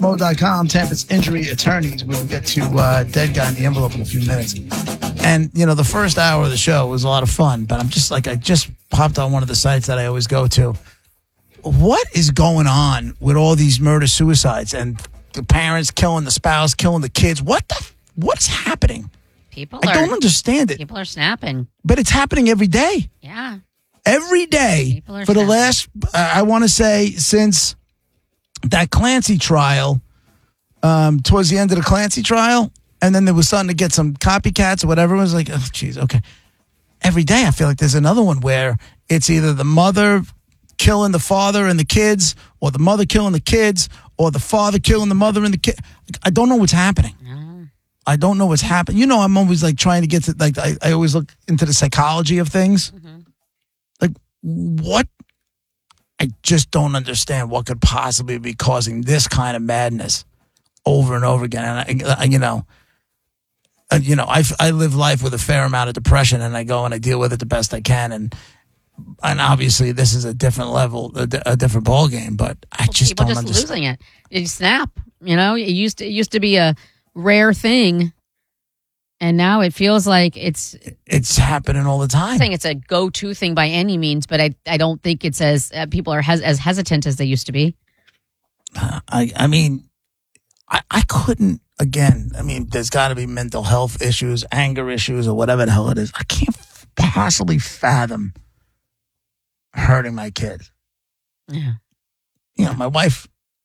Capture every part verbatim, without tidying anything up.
Mo dot com, Tampa's injury attorneys. We'll get to uh, Dead Guy in the Envelope in a few minutes. And, you know, the first hour of the show was a lot of fun, but I'm just like, I just popped on one of the sites that I always go to. What is going on with all these murder-suicides and the parents killing the spouse, killing the kids? What the, what's happening? People I are, don't understand it. People are snapping. But it's happening every day. Yeah. Every day for snapping. the last, uh, I want to say, since that Clancy trial, um, towards the end of the Clancy trial, and then there was starting to get some copycats or whatever. It was like, oh, geez, okay. Every day I feel like there's another one where it's either the mother killing the father and the kids, or the mother killing the kids, or the father killing the mother and the kid. I don't know what's happening. No. I don't know what's happening. You know, I'm always like trying to get to, like, I, I always look into the psychology of things. Mm-hmm. Like, what? I just don't understand what could possibly be causing this kind of madness over and over again. And, I, I, you know, uh, you know, I, I live life with a fair amount of depression, and I go and I deal with it the best I can. And and obviously, this is a different level, a, a different ball game. But I Well, just people don't just understand. losing it. You snap. You know, it used to, it used to be a rare thing, and now it feels like it's. It's happening all the I'm time. saying it's a go-to thing by any means, but I I don't think it's as uh, people are hes- as hesitant as they used to be. Uh, I I mean, I, I couldn't. Again, I mean, there's got to be mental health issues, anger issues, or whatever the hell it is. I can't possibly fathom hurting my kid. Yeah. You know, my wife,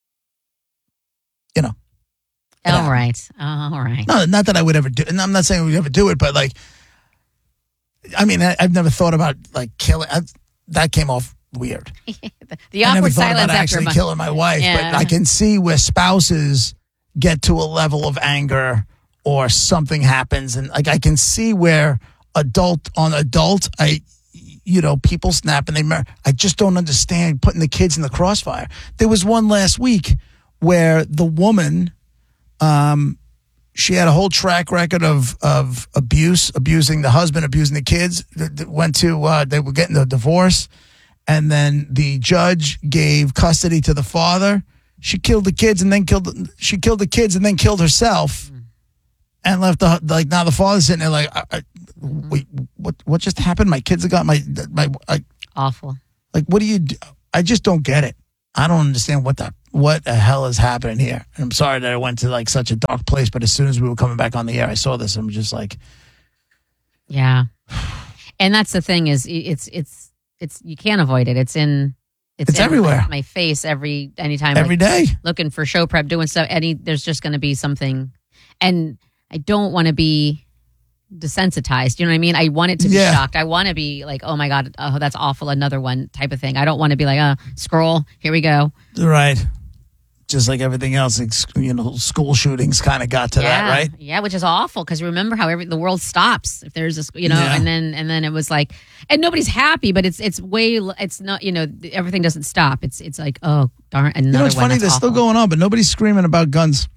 you know. All Yeah. right. All right. No, not that I would ever do, and I'm not saying we'd ever do it, but like, I mean, I, I've never thought about like killing. I, that came off weird. The I never awkward thought silence about after actually my, killing my wife, Yeah. but I can see where spouses get to a level of anger or something happens, and like I can see where adult on adult, I, you know, people snap and they. Mur- I just don't understand putting the kids in the crossfire. There was one last week where the woman, um, she had a whole track record of of abuse, abusing the husband, abusing the kids. Th- th- Went to uh, they were getting a divorce. And then the judge gave custody to the father. She killed the kids and then killed. She killed the kids and then killed herself, and left the like. Now the father's sitting there like, I, I, wait, what? What just happened? My kids have got my my. I, awful. like, what do you? Do? I just don't get it. I don't understand what the what the hell is happening here. And I'm sorry that I went to like such a dark place, but as soon as we were coming back on the air, I saw this. I'm just like, Yeah. And that's the thing is it's it's it's you can't avoid it. It's in it's, It's in everywhere. My, my face every anytime every like, day. looking for show prep, doing stuff. Any there's just going to be something, and I don't want to be desensitized. You know what I mean? I want it to be Yeah. shocked. I want to be like, oh my god, oh that's awful, another one type of thing. I don't want to be like, uh, scroll, here we go. Right. Just like everything else, it's, you know, school shootings kind of got to yeah, that, right? Yeah, which is awful because remember how every the world stops if there's a sc- you know, Yeah. and then and then it was like, and nobody's happy, but it's it's way l- it's not you know everything doesn't stop. It's it's like oh darn another You know, it's one. funny, That's they're still awful. going on, but nobody's screaming about guns.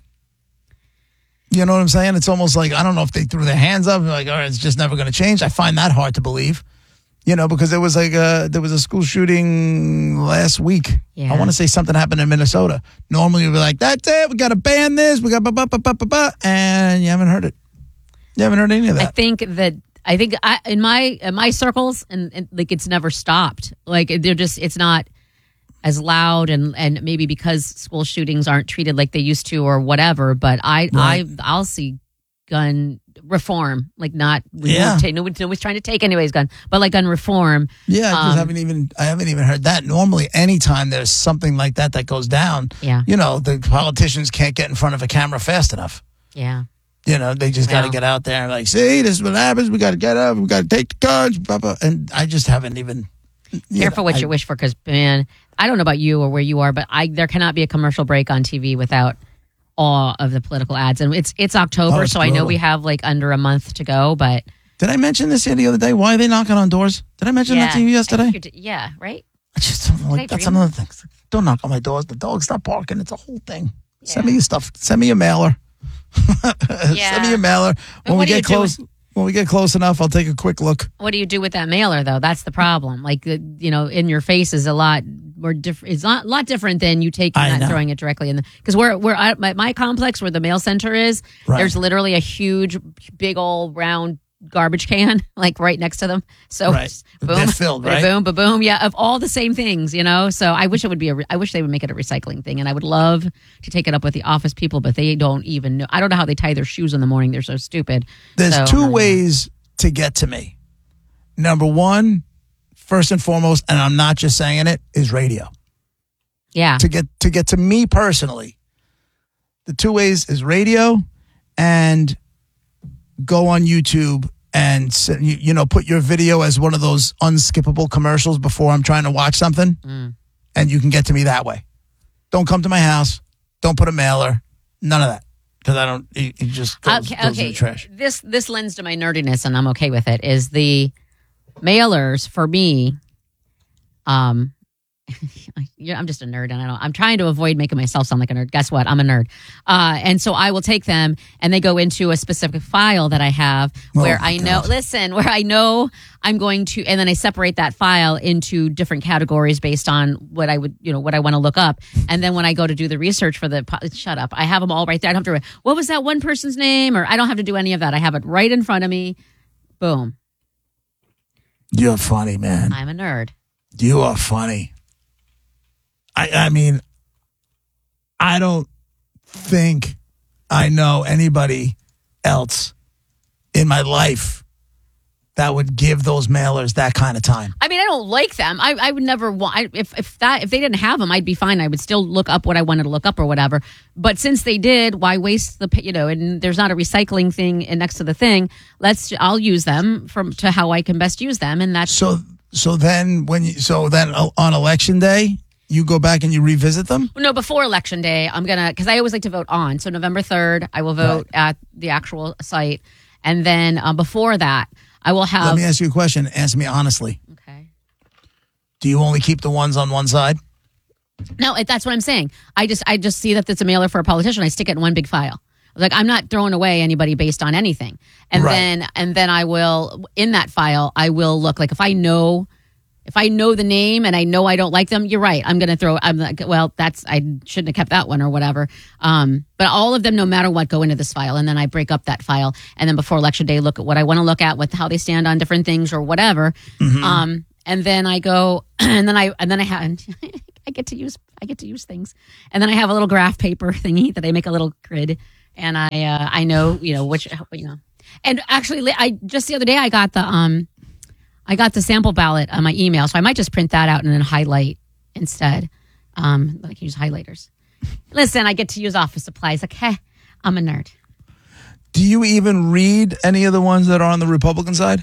You know what I'm saying? It's almost like, I don't know if they threw their hands up and like, all right, it's just never going to change. I find that hard to believe, you know, because there was like a, there was a school shooting last week. Yeah. I want to say something happened in Minnesota. Normally we'd be like, that's it. We got to ban this. We got ba ba ba ba ba ba. And you haven't heard it. You haven't heard any of I that. think that I think I, in my in my circles and, and like it's never stopped. Like they're just it's not as loud and and maybe because school shootings aren't treated like they used to or whatever. But I Right. I I'll see gun reform like not we Yeah. won't take, nobody, nobody's trying to take anybody's gun, but like gun reform. Yeah, I just Um, haven't even I haven't even heard that. Normally, anytime there's something like that that goes down, Yeah. you know, the politicians can't get in front of a camera fast enough. Yeah. You know, they just got to Well. get out there and like, see, this is what happens. We got to get up. We got to take the guns. Blah, blah. And I just haven't even. you Careful know, what I- you wish for, because man, I don't know about you or where you are, but I there cannot be a commercial break on T V without all of the political ads. And it's it's October, Oh, it's so I know brutal. we have like under a month to go. But Did I mention this here the other day? Why are they knocking on doors? Did I mention that to you I yesterday? think you did- yeah, right. I just don't know. Did I Like, that's dream? another thing. Don't knock on my doors. The dogs stop barking. It's a whole thing. Send me Yeah. your stuff. Send me your mailer. Yeah. Send me your mailer. When we what do you get do close, when When we get close enough, I'll take a quick look. What do you do with that mailer, though? That's the problem. Like, uh, you know, in your face is a lot more different. It's not a lot different than you taking I that know. and throwing it directly in the. Because we're we're at my, my complex where the mail center is. Right. There's literally a huge, big old round garbage can like right next to them. So Right. boom, They're filled, right? boom, boom, boom. Yeah, of all the same things, you know. So I wish it would be a. Re- I wish they would make it a recycling thing, and I would love to take it up with the office people, but they don't even know. I don't know how they tie their shoes in the morning. They're so stupid. There's So, two um, ways to get to me. Number one, first and foremost, and I'm not just saying it, is radio. Yeah. To get to get to me personally, the two ways is radio and go on YouTube and s- you, you know put your video as one of those unskippable commercials before I'm trying to watch something, Mm. and you can get to me that way. Don't come to my house. Don't put a mailer. None of that, because I don't. It, it just goes, Okay, goes okay. in the trash. This this lends to my nerdiness, and I'm okay with it. Is the mailers for me? Um, yeah, I'm just a nerd, and I don't. I'm trying to avoid making myself sound like a nerd. Guess what? I'm a nerd, uh, and so I will take them, and they go into a specific file that I have Oh, where my I know. God. Listen, where I know I'm going to, and then I separate that file into different categories based on what I would, you know, what I want to look up, and then when I go to do the research for the, po- shut up, I have them all right there. I don't have to. What was that one person's name? Or I don't have to do any of that. I have it right in front of me. Boom. You're funny, man. I'm a nerd. You are funny. I I mean, I don't think I know anybody else in my life that would give those mailers that kind of time. I mean, I don't like them. I, I would never want. I, if if that if they didn't have them, I'd be fine. I would still look up what I wanted to look up or whatever. But since they did, why waste the pa- you know? And there's not a recycling thing in next to the thing. Let's. I'll use them from to how I can best use them, and that's So so then when you so then uh, on election day you go back and you revisit them. no before election day. I'm gonna because I always like to vote on. So November third, I will vote at the actual site, and then uh, before that, I will have. Let me ask you a question. Answer me honestly. Okay. Do you only keep the ones on one side? No, it- that's what I'm saying. I just I just see that it's a mailer for a politician. I stick it in one big file. Like I'm not throwing away anybody based on anything. And Right. then and then I will in that file I will look like if I know if I know the name and I know I don't like them, you're right. I'm going to throw I'm like well, that's I shouldn't have kept that one or whatever. Um, but all of them no matter what go into this file and then I break up that file and then before election day look at what I want to look at with how they stand on different things or whatever. Um, and then I go and then I and then I have I get to use I get to use things. And then I have a little graph paper thingy that I make a little grid and I uh, I know, you know, which you know. And actually I just the other day I got the um I got the sample ballot on my email, so I might just print that out and then highlight instead. Um, I can use highlighters. Listen, I get to use office supplies. Okay, I'm a nerd. Do you even read any of the ones that are on the Republican side?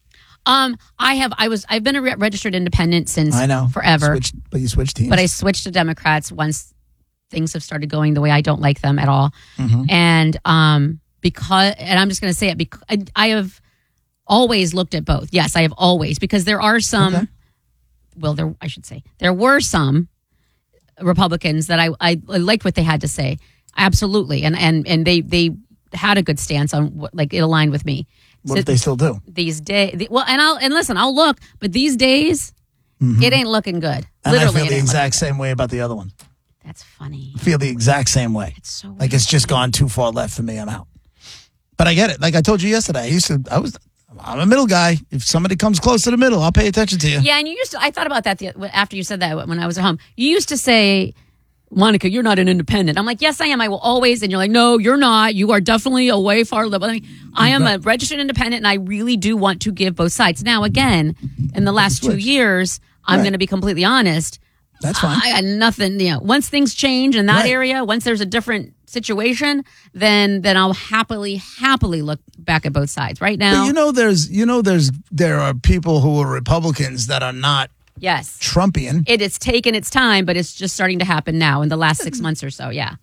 Um, I have. I was. I've been a re- registered independent since I know. forever. Switched, but you switched teams. But I switched to Democrats once things have started going the way I don't like them at all. Mhm. And um, because, and I'm just going to say it because I, I have always looked at both. Yes, I have always because there are some. Okay. Well, there I should say there were some Republicans that I, I I liked what they had to say. Absolutely, and and and they they had a good stance on what like it aligned with me. What So if they still do? these days, well, and I'll and listen, I'll look, but these days it ain't looking good. And Literally, I feel it the ain't exact looking same way about the other one. good. That's funny. I feel the exact same way. It's so Like it's just gone too far left for me. I'm out. But I get it. Like I told you yesterday, I used to. I was. I'm a middle guy. If somebody comes close to the middle, I'll pay attention to you. Yeah, and you used to. I thought about that the, after you said that when I was at home. You used to say, "Monica, you're not an independent." I'm like, "Yes, I am. I will always." And you're like, "No, you're not. You are definitely a way far liberal." I mean, I am a registered independent, and I really do want to give both sides. Now, again, in the last two Switch. years, I'm Right. going to be completely honest. That's fine. I got nothing. You know, once things change in that Right. area, once there's a different situation, then then I'll happily, happily look back at both sides. Right now, But you know, there's you know, there's there are people who are Republicans that are not yes, Trumpian. it has taken its time, but it's just starting to happen now in the last six months or so. Yeah,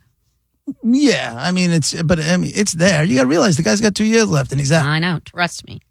Yeah, I mean it's, but I mean it's there. You got to realize the guy's got two years left and he's out. I know. Trust me.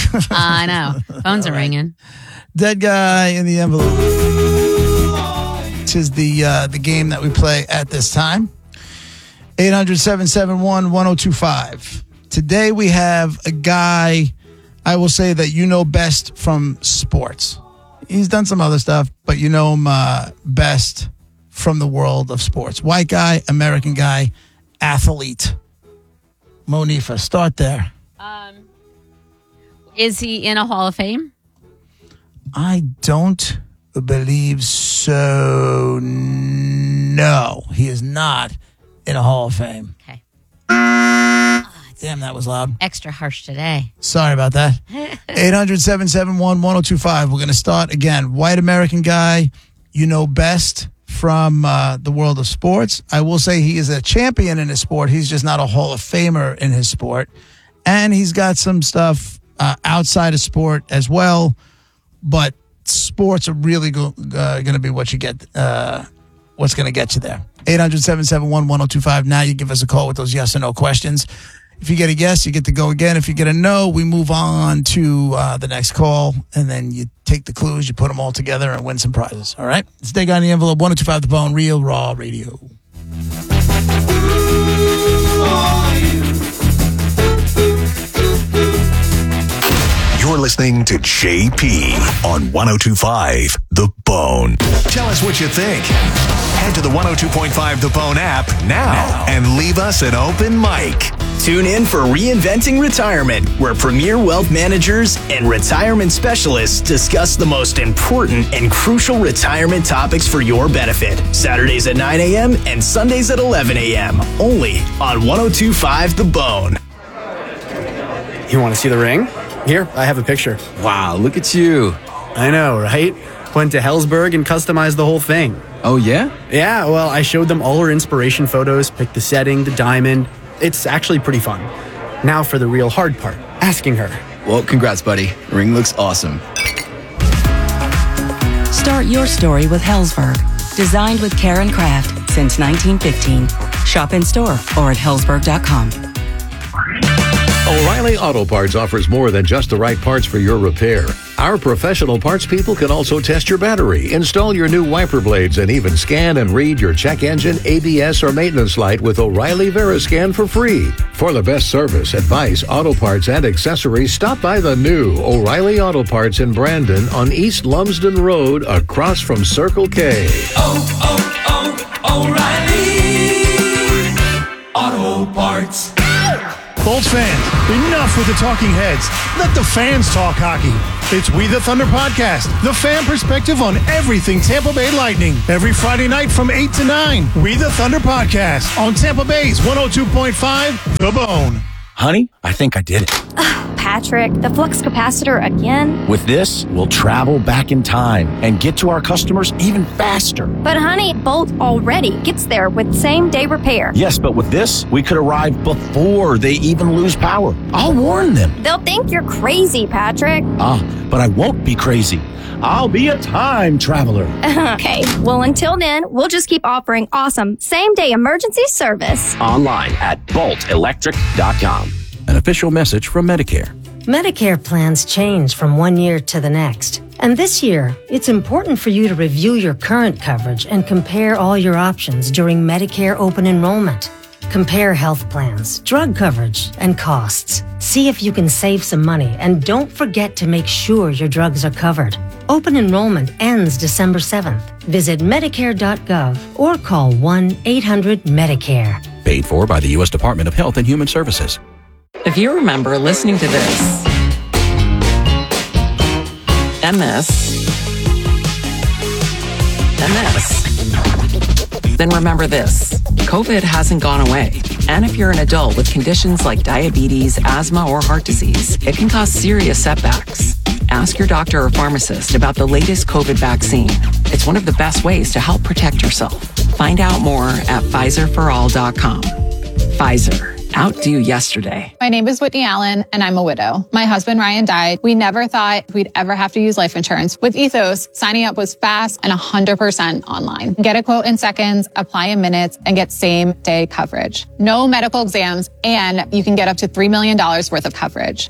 I know. Phones are ringing. Dead guy in the envelope. This is the uh, the game that we play at this time. eight hundred, seven seven one, one oh two five. today we have a guy, I will say that you know best from sports. He's done some other stuff, but you know him uh, best from the world of sports. White guy, American guy, athlete. Monifa, start there. Um, is he in a Hall of Fame? I don't believe so. No, he is not in a Hall of Fame. Okay. Damn, that was loud. Extra harsh today. Sorry about that. eight hundred, seven seven one, one oh two five. We're going to start again. White American guy, you know best from uh, the world of sports. I will say he is a champion in his sport. He's just not a Hall of Famer in his sport. And he's got some stuff uh, outside of sport as well. But sports are really go- uh, going to be what you get, uh, what's going to get you there. eight hundred, seven seven one, one oh two five. Now you give us a call with those yes or no questions. If you get a yes, you get to go again. If you get a no, we move on to uh, the next call, and then you take the clues, you put them all together, and win some prizes. All right? It's Day Guy in the Envelope, one oh two five The Bone, Real Raw Radio. You're listening to J P on one oh two point five The Bone. Tell us what you think. Head to the one oh two point five The Bone app now, now and leave us an open mic. Tune in for Reinventing Retirement, where premier wealth managers and retirement specialists discuss the most important and crucial retirement topics for your benefit. Saturdays at nine a.m. and Sundays at eleven a.m. Only on one oh two point five The Bone. You want to see the ring? Here, I have a picture. Wow, look at you. I know, right? Went to Helzberg and customized the whole thing. Oh, yeah? Yeah, well, I showed them all our inspiration photos, picked the setting, the diamond. It's actually pretty fun. Now for the real hard part, asking her. Well, congrats, buddy. Ring looks awesome. Start your story with Helzberg. Designed with care and craft since nineteen fifteen. Shop in store or at helzberg dot com. O'Reilly Auto Parts offers more than just the right parts for your repair. Our professional parts people can also test your battery, install your new wiper blades, and even scan and read your check engine, A B S, or maintenance light with O'Reilly VeriScan for free. For the best service, advice, auto parts, and accessories, stop by the new O'Reilly Auto Parts in Brandon on East Lumsden Road across from Circle K. Oh, oh, oh, O'Reilly Auto Parts. Bolts fans, enough with the talking heads. Let the fans talk hockey. It's We the Thunder Podcast, the fan perspective on everything Tampa Bay Lightning. Every Friday night from eight to nine. We the Thunder Podcast on Tampa Bay's one oh two point five The Bone. Honey, I think I did it. Patrick, the flux capacitor again? With this, we'll travel back in time and get to our customers even faster. But honey, Bolt already gets there with same-day repair. Yes, but with this, we could arrive before they even lose power. I'll warn them. They'll think you're crazy, Patrick. Ah, but I won't be crazy. I'll be a time traveler. Okay, well, until then, we'll just keep offering awesome same-day emergency service. Online at bolt electric dot com. An official message from Medicare. Medicare plans change from one year to the next. And this year, it's important for you to review your current coverage and compare all your options during Medicare open enrollment. Compare health plans, drug coverage, and costs. See if you can save some money, and don't forget to make sure your drugs are covered. Open enrollment ends December seventh. Visit medicare dot gov or call one eight hundred medicare. Paid for by the U S Department of Health and Human Services. If you remember listening to this, M S, M S, then remember this. COVID hasn't gone away. And if you're an adult with conditions like diabetes, asthma, or heart disease, it can cause serious setbacks. Ask your doctor or pharmacist about the latest COVID vaccine. It's one of the best ways to help protect yourself. Find out more at Pfizer for all dot com. Pfizer. Outdo yesterday. My name is Whitney Allen, and I'm a widow. My husband, Ryan, died. We never thought we'd ever have to use life insurance. With Ethos, signing up was fast and one hundred percent online. Get a quote in seconds, apply in minutes, and get same-day coverage. No medical exams, and you can get up to three million dollars worth of coverage.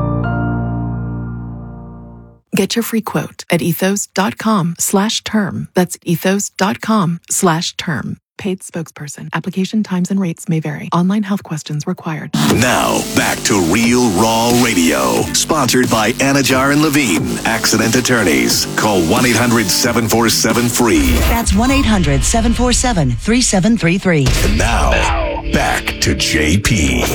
Get your free quote at ethos dot com slash term. That's ethos dot com slash term. paid spokesperson. Application times and rates may vary. Online health questions required. Now, back to Real Raw Radio. Sponsored by Anajar and Levine, Accident Attorneys. Call one eight hundred seven four seven free. That's one eight hundred seven four seven three seven three three. And now, back to J P.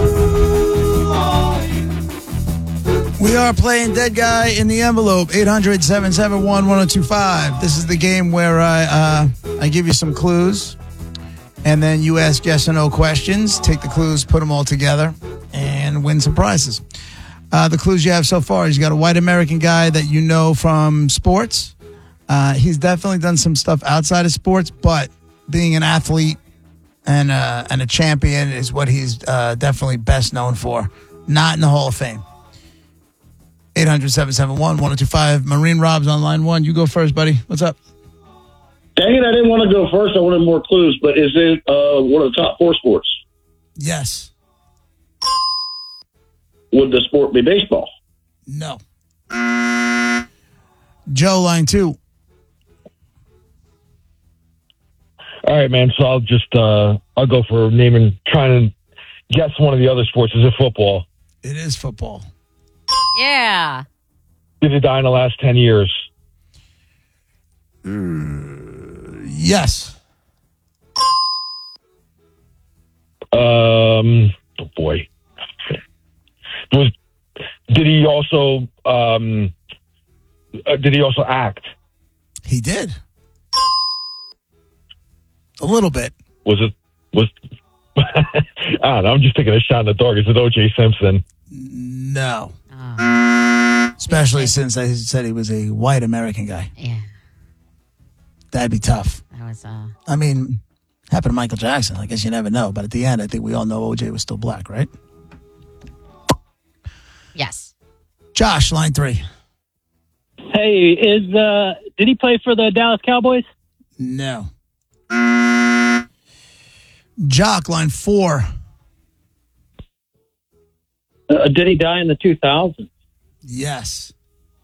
We are playing Dead Guy in the Envelope, eight hundred seven seven one one oh two five. This is the game where I uh, I give you some clues, and then you ask yes or no questions, take the clues, put them all together, and win some prizes. Uh, the clues you have so far is you got a white American guy that you know from sports. Uh, he's definitely done some stuff outside of sports, but being an athlete and, uh, and a champion is what he's uh, definitely best known for. Not in the Hall of Fame. eight hundred seven seven one one oh two five. Marine Rob's on line one. You go first, buddy. What's up? Dang it, I didn't want to go first. I wanted more clues, but is it uh, one of the top four sports? Yes. Would the sport be baseball? No. Joe, line two. All right, man. So I'll just, uh, I'll go for naming, trying to guess one of the other sports. Is it football? It is football. Yeah. Did he die in the last ten years? Uh, yes. Um. Oh boy. Was did he also um? Uh, did he also act? He did. A little bit. Was it? Was I don't know. I'm just taking a shot in the dark. Is it O J Simpson? No. Oh. Especially since I said he was a white American guy. Yeah. That'd be tough. That was, uh... I mean, happened to Michael Jackson. I guess you never know. But at the end, I think we all know O J was still black, right? Yes. Josh, line three. Hey, is uh, did he play for the Dallas Cowboys? No. Jock, line four. Uh, did he die in the two thousands? Yes.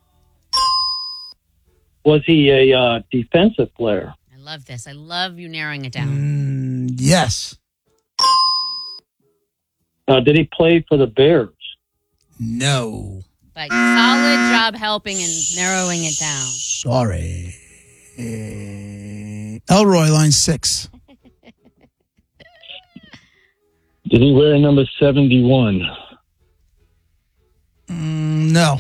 Was he a uh, defensive player? I love this. I love you narrowing it down. Mm, yes. Uh, did he play for the Bears? No. But solid job helping and narrowing it down. Sorry. Uh, Elroy, line six. Did he wear number seventy-one? Mm, no.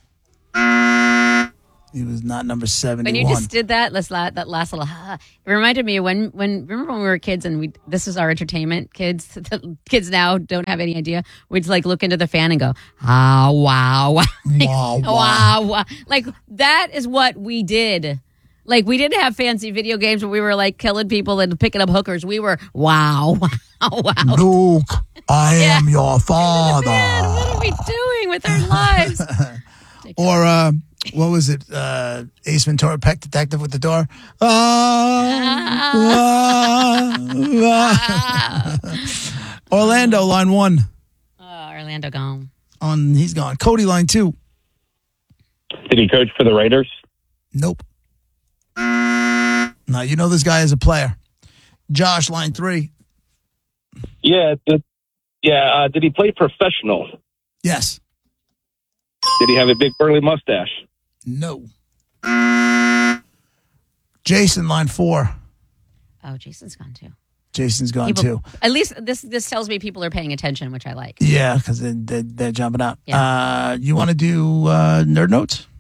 He was not number seventy-one. When you just did that, let's la- that last little, uh, it reminded me of when, when, remember when we were kids and we, this is our entertainment, kids, the kids now don't have any idea. We'd like look into the fan and go, ah, wow, wow. Like, wow, wow. wow, wow. Like that is what we did. Like we didn't have fancy video games where we were like killing people and picking up hookers. We were, wow, wow, wow. Luke, I Yeah. am your father. Man, what are we doing with our lives? Or, uh, what was it? Uh, Ace Ventura, Pet Detective with the door. Ah, ah, ah. Orlando, line one. Oh, Orlando gone. On, he's gone. Cody, line two. Did he coach for the Raiders? Nope. Now, you know this guy as a player. Josh, line three. Yeah. The, yeah. Uh, did he play professional? Yes. Did he have a big burly mustache? No. Jason, line four. Oh, Jason's gone too. Jason's gone People, too. At least this this tells me people are paying attention, which I like. Yeah, because they, they, they're jumping up. Yeah. Uh, you want to do uh, nerd notes?